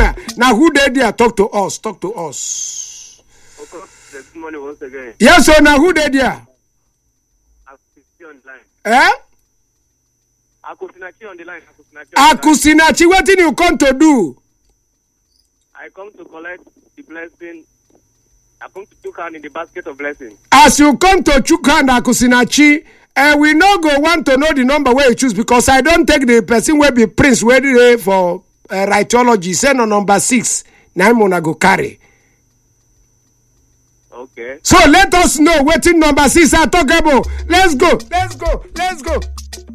Emma. Now who they there? Talk to us. Talk to us. Okay, good morning once again. Yes, sir. Now who they there? Akusinachi on the line. Eh? Akusinachi on the line. Akusinachi, what did you come to do? I come to collect the blessing. I come to took hand in the basket of blessing. As you come to Chukan Akusinachi, we no go want to know the number where you choose because I don't take the person where be prince ready for rightology. Send on number 6. Now I'm gonna go carry. Okay. So let us know what in number 6 are talking about. Let's go.